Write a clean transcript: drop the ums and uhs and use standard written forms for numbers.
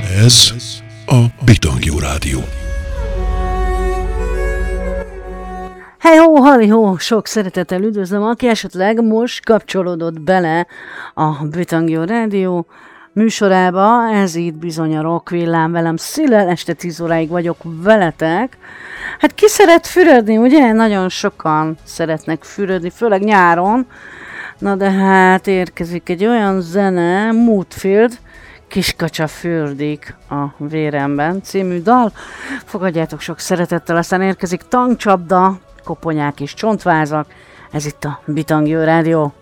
Ez a Bitangjó Rádió. Hej-hó, sok szeretettel üdvözlöm, aki esetleg most kapcsolódott bele a Bitangjó Rádió műsorába. Ez itt bizony a Rock Villám, velem Szillel, este 10 óráig vagyok veletek. Hát ki szeret fürödni, ugye? Nagyon sokan szeretnek fürödni, főleg nyáron. Na de hát érkezik egy olyan zene, Moodfield, Kiskacsa fürdik a véremben című dal. Fogadjátok sok szeretettel, aztán érkezik Tankcsapda, Koponyák és csontvázak. Ez itt a Bitangjó Rádió.